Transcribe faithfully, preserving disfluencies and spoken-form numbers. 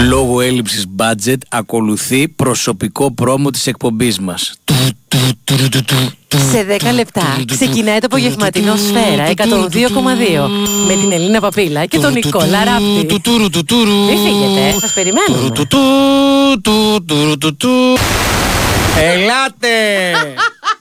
Λόγω έλλειψης budget ακολουθεί προσωπικό πρόμο της εκπομπής μας. Σε δέκα λεπτά ξεκινάει το απογευματινό Σφαίρα εκατόν δύο κόμμα δύο με την Ελίνα Παπίλα και τον Νικόλα Ράπτη. Μην φύγετε, σας περιμένουμε. Ελάτε!